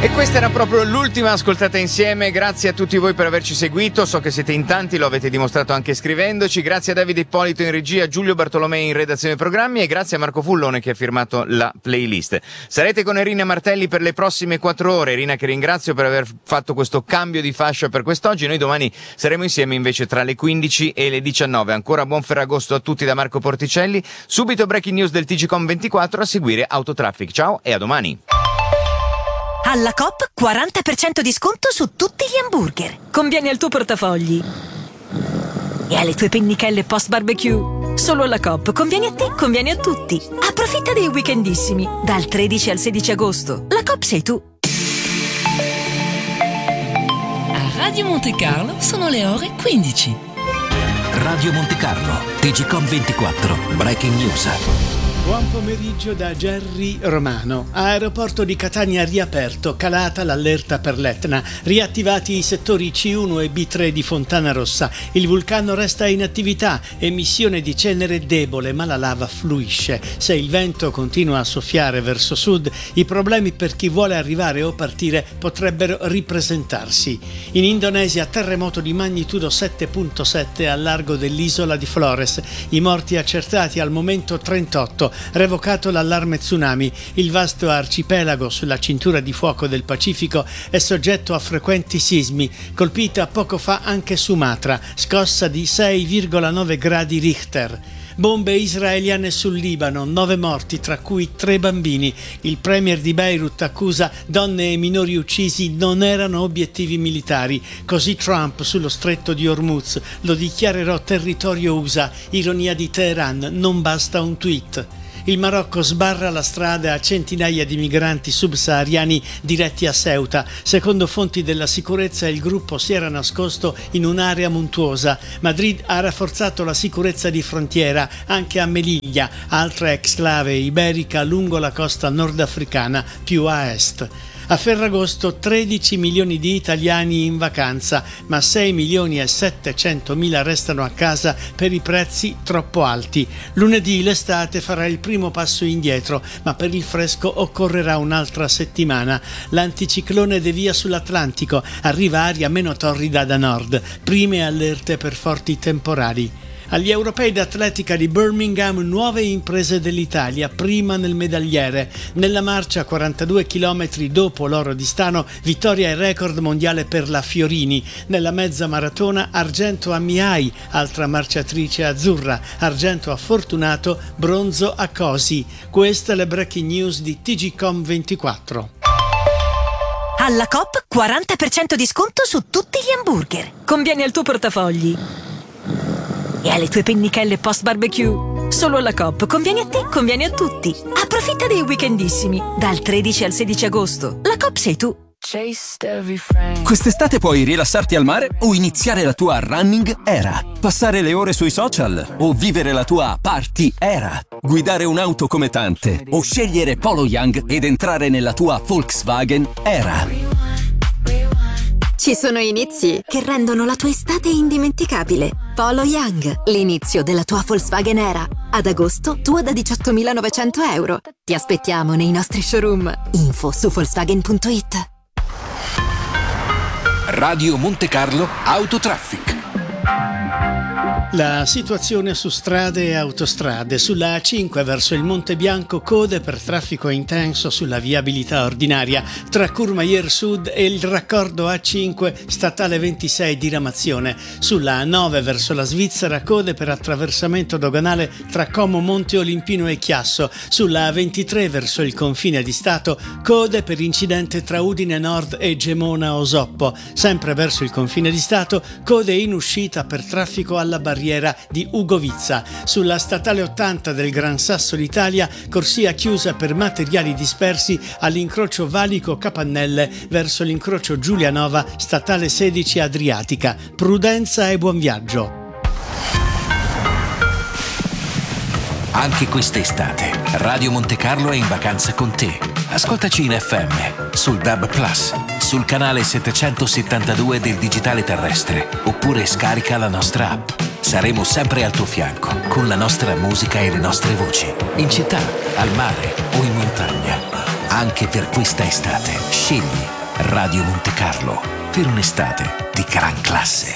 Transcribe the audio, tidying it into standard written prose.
E questa era proprio l'ultima ascoltata insieme. Grazie a tutti voi per averci seguito, so che siete in tanti, lo avete dimostrato anche scrivendoci. Grazie a Davide Ippolito in regia, Giulio Bartolomei in redazione programmi e grazie a Marco Fullone che ha firmato la playlist. Sarete con Erina Martelli per le prossime 4 ore. Erina, che ringrazio per aver fatto questo cambio di fascia per quest'oggi. Noi domani saremo insieme invece tra le 15 e le 19. Ancora buon Ferragosto a tutti da Marco Porticelli. Subito breaking news del TGcom 24, a seguire Autotraffic. Ciao e a domani. Alla Coop 40% di sconto su tutti gli hamburger. Conviene al tuo portafogli e alle tue pennichelle post barbecue. Solo alla Coop conviene a te, conviene a tutti. Approfitta dei weekendissimi dal 13 al 16 agosto. La Coop sei tu. A Radio Monte Carlo sono le ore 15. Radio Monte Carlo, TGcom 24, breaking news. Buon pomeriggio da Gerry Romano. Aeroporto di Catania riaperto, calata l'allerta per l'Etna, riattivati i settori C1 e B3 di Fontana Rossa. Il vulcano resta in attività, emissione di cenere debole, ma la lava fluisce. Se il vento continua a soffiare verso sud, i problemi per chi vuole arrivare o partire potrebbero ripresentarsi. In Indonesia, terremoto di magnitudo 7.7 al largo dell'isola di Flores. I morti accertati al momento 38. Revocato l'allarme tsunami, il vasto arcipelago sulla cintura di fuoco del Pacifico è soggetto a frequenti sismi, colpita poco fa anche Sumatra, scossa di 6,9 gradi Richter. Bombe israeliane sul Libano, 9 morti, tra cui 3 bambini. Il premier di Beirut accusa donne e minori uccisi non erano obiettivi militari. Così Trump sullo stretto di Hormuz: lo dichiarerò territorio USA. Ironia di Teheran, non basta un tweet. Il Marocco sbarra la strada a centinaia di migranti subsahariani diretti a Ceuta. Secondo fonti della sicurezza, il gruppo si era nascosto in un'area montuosa. Madrid ha rafforzato la sicurezza di frontiera anche a Melilla, altra exclave iberica lungo la costa nordafricana più a est. A Ferragosto 13 milioni di italiani in vacanza, ma 6 milioni e 700 mila restano a casa per i prezzi troppo alti. Lunedì l'estate farà il primo passo indietro, ma per il fresco occorrerà un'altra settimana. L'anticiclone devia sull'Atlantico, arriva aria meno torrida da nord, prime allerte per forti temporali. Agli europei d'atletica di Birmingham, nuove imprese dell'Italia, prima nel medagliere. Nella marcia 42 km dopo l'oro di Stano, vittoria e record mondiale per la Fiorini. Nella mezza maratona, argento a Mihai, altra marciatrice azzurra, argento a Fortunato, bronzo a Cosi. Queste le breaking news di TGcom 24. Alla Coop 40% di sconto su tutti gli hamburger. Conviene al tuo portafogli e alle tue pennichelle post barbecue. Solo alla Coop conviene a te, conviene a tutti. Approfitta dei weekendissimi dal 13 al 16 agosto. La Coop sei tu. Quest'estate puoi rilassarti al mare o iniziare la tua running era. Passare le ore sui social o vivere la tua party era. Guidare un'auto come tante o scegliere Polo Young ed entrare nella tua Volkswagen era. Ci sono inizi che rendono la tua estate indimenticabile. Polo Young, l'inizio della tua Volkswagen era. Ad agosto, tua da 18.900 euro. Ti aspettiamo nei nostri showroom. Info su Volkswagen.it. Radio Monte Carlo Autotraffic. La situazione su strade e autostrade. Sulla A5 verso il Monte Bianco, code per traffico intenso sulla viabilità ordinaria tra Courmayeur Sud e il raccordo A5 statale 26 diramazione. Sulla A9 verso la Svizzera, code per attraversamento doganale tra Como Monte Olimpino e Chiasso. Sulla A23 verso il confine di Stato, code per incidente tra Udine Nord e Gemona Osoppo. Sempre verso il confine di Stato, code in uscita per traffico alla barriera di Ugovizza. Sulla statale 80 del Gran Sasso d'Italia, corsia chiusa per materiali dispersi all'incrocio Valico Capannelle verso l'incrocio Giulianova, statale 16 Adriatica. Prudenza e buon viaggio. Anche quest'estate Radio Monte Carlo è in vacanza con te. Ascoltaci in FM, sul DAB+, sul canale 772 del digitale terrestre, oppure scarica la nostra app. Saremo sempre al tuo fianco, con la nostra musica e le nostre voci, in città, al mare o in montagna. Anche per questa estate, Scegli Radio Monte Carlo per un'estate di gran classe.